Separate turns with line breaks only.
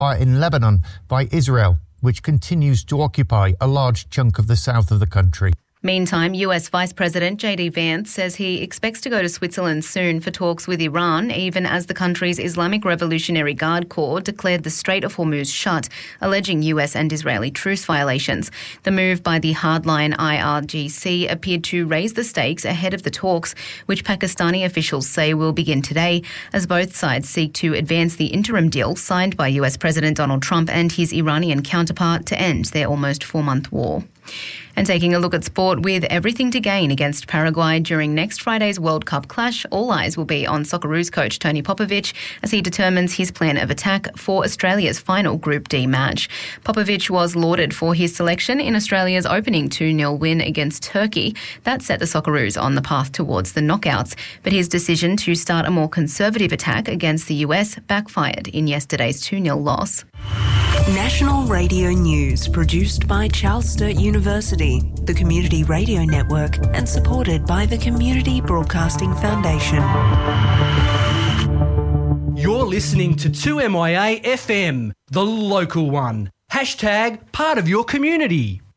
in Lebanon by Israel, which continues to occupy a large chunk of the south of the country.
Meantime, US Vice President J.D. Vance says he expects to go to Switzerland soon for talks with Iran, even as the country's Islamic Revolutionary Guard Corps declared the Strait of Hormuz shut, alleging US and Israeli truce violations. The move by the hardline IRGC appeared to raise the stakes ahead of the talks, which Pakistani officials say will begin today, as both sides seek to advance the interim deal signed by US President Donald Trump and his Iranian counterpart to end their almost 4-month war. And taking a look at sport, with everything to gain against Paraguay during next Friday's World Cup clash, all eyes will be on Socceroos coach Tony Popovic as he determines his plan of attack for Australia's final Group D match. Popovic was lauded for his selection in Australia's opening 2-0 win against Turkey. That set the Socceroos on the path towards the knockouts, but his decision to start a more conservative attack against the US backfired in yesterday's 2-0 loss.
National Radio News, produced by Charles Sturt University, the Community Radio Network, and supported by the Community Broadcasting Foundation.
You're listening to 2MYA FM, the local one. # part of your community.